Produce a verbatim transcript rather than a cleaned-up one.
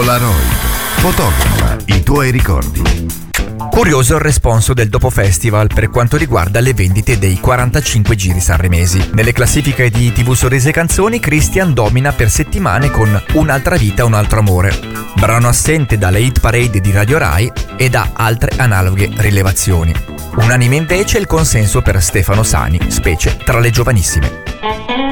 Polaroid. Fotografa i tuoi ricordi. Curioso il responso del Dopo Festival per quanto riguarda le vendite dei quarantacinque giri sanremesi. Nelle classifiche di tivù Sorrisi e Canzoni, Christian domina per settimane con Un'altra vita, un altro amore, brano assente dalle hit parade di Radio Rai e da altre analoghe rilevazioni. Unanime invece il consenso per Stefano Sani, specie tra le giovanissime.